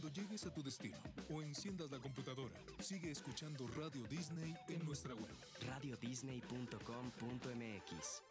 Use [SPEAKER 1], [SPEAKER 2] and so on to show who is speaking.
[SPEAKER 1] Cuando llegues a tu destino o enciendas la computadora, sigue escuchando Radio Disney en nuestra web.
[SPEAKER 2] radiodisney.com.mx.